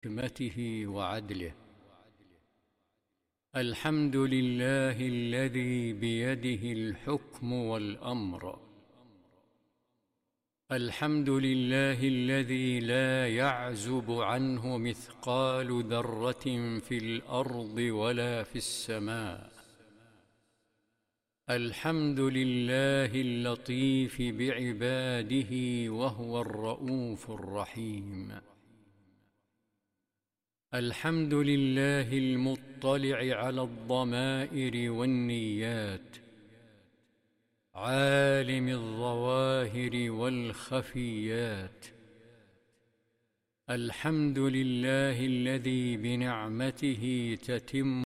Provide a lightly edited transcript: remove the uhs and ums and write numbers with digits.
حكمته وعدله. الحمد لله الذي بيده الحكم والأمر. الحمد لله الذي لا يعزب عنه مثقال ذرة في الأرض ولا في السماء. الحمد لله اللطيف بعباده وهو الرءوف الرحيم. الحمد لله المطلع على الضمائر والنيات، عالم الظواهر والخفيات. الحمد لله الذي بنعمته تتم